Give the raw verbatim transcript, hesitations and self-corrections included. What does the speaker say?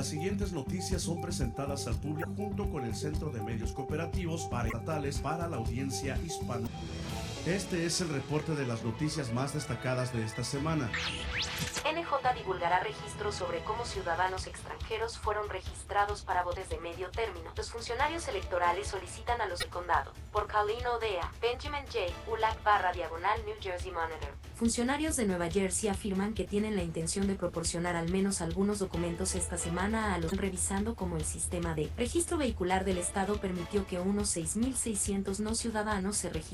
Las siguientes noticias son presentadas al público junto con el Centro de Medios Cooperativos Paraestatales para la audiencia hispana. Este es el reporte de las noticias más destacadas de esta semana. N J divulgará registros sobre cómo ciudadanos extranjeros fueron registrados para votos de medio término. Los funcionarios electorales solicitan a los del condado. Por Colleen O'Dea, Benjamin J. Ulac barra diagonal New Jersey Monitor. Funcionarios de Nueva Jersey afirman que tienen la intención de proporcionar al menos algunos documentos esta semana a los revisando como el sistema de registro vehicular del estado permitió que unos seis mil seiscientos no ciudadanos se registraran